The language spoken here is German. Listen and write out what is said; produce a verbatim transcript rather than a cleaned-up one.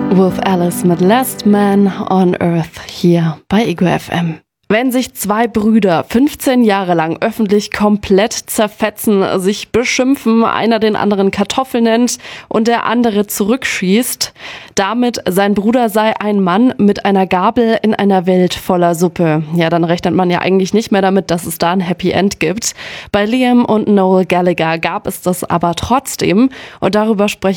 With Alice mit Last Man on Earth hier bei Ego F M. Wenn sich zwei Brüder fünfzehn Jahre lang öffentlich komplett zerfetzen, sich beschimpfen, einer den anderen Kartoffel nennt und der andere zurückschießt, damit sein Bruder sei ein Mann mit einer Gabel in einer Welt voller Suppe. Ja, dann rechnet man ja eigentlich nicht mehr damit, dass es da ein Happy End gibt. Bei Liam und Noel Gallagher gab es das aber trotzdem und darüber spreche